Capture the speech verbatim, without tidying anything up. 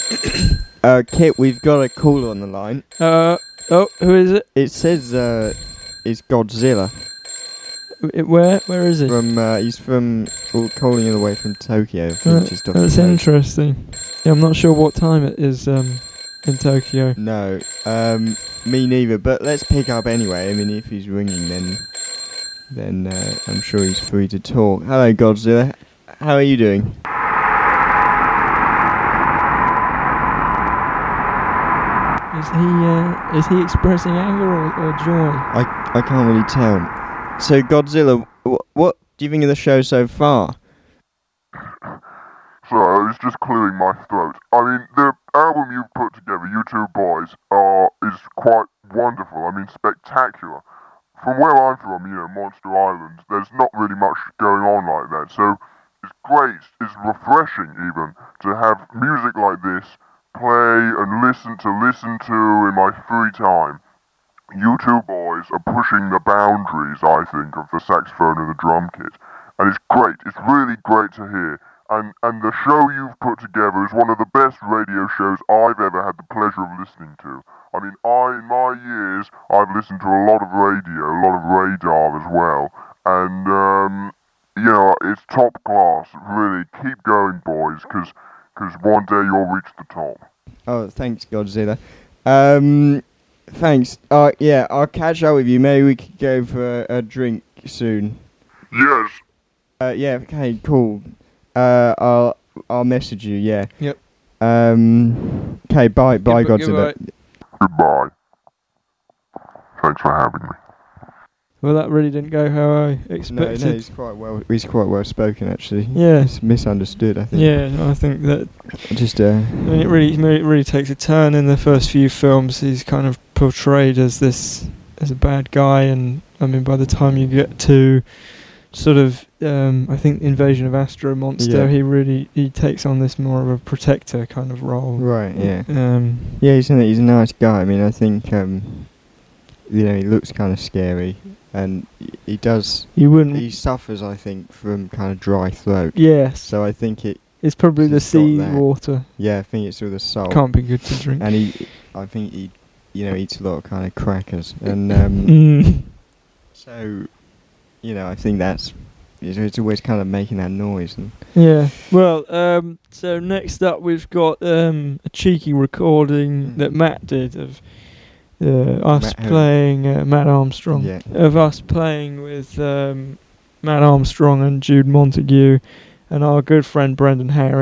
uh, Kit, we've got a caller on the line. Uh, oh, who is it? It says uh, it's Godzilla. It, where? Where is he? From uh, he's from well, calling all the way from Tokyo. Uh, just off that's the coast. interesting. Yeah, I'm not sure what time it is um, in Tokyo. No, um, me neither. But let's pick up anyway. I mean, if he's ringing, then then uh, I'm sure he's free to talk. Hello, Godzilla. How are you doing? Is he uh, is he expressing anger or, or joy? I I can't really tell. So, Godzilla, wh- what do you think of the show so far? So, it's just clearing my throat. I mean, the album you've put together, you two boys, are is quite wonderful. I mean, spectacular. From where I'm from, you know, Monster Island, there's not really much going on like that. So, it's great, it's refreshing even, to have music like this play and listen to listen to in my free time. You two boys are pushing the boundaries, I think, of the saxophone and the drum kit. And it's great, it's really great to hear. And and the show you've put together is one of the best radio shows I've ever had the pleasure of listening to. I mean, I, in my years, I've listened to a lot of radio, a lot of radar as well. And, um, you know, it's top class. Really, keep going, boys, because one day you'll reach the top. Oh, thanks, Godzilla. Um, thanks. Uh, yeah, I'll catch up with you. Maybe we could go for a, a drink soon. Yes. Uh, yeah. Okay. Cool. Uh, I'll I'll message you. Yeah. Yep. Um. Okay. Bye. Bye, Goodbye- Godzilla. goodbye. Goodbye. Thanks for having me. Well, that really didn't go how I No, expected. no, he's quite well. He's quite well spoken, actually. Yeah. It's misunderstood, I think. Yeah, I think that. Just uh. I mean, it really, it really takes a turn in the first few films. He's kind of portrayed as this, as a bad guy, and I mean, by the time you get to sort of, um, I think Invasion of Astro Monster, Yeah. he really he takes on this more of a protector kind of role. Right. Yeah. Um, Yeah. He's a, he's a nice guy. I mean, I think um. You know, he looks kind of scary, and he, he does. you wouldn't. He suffers, I think, from kind of dry throat. Yes. So I think it. It's probably the he's got sea that. water. Yeah, I think it's with the salt. Can't be good to drink. And he, I think he, you know, eats a lot of kind of crackers, and um, Mm. so, you know, I think that's. It's, it's always kind of making that noise. And Yeah. Well, um, so next up we've got um, a cheeky recording Mm. that Matt did of uh, us Matt who? playing uh, Matt Armstrong. Yeah. Of us playing with um, Matt Armstrong and Jude Montague and our good friend Brendan Harris.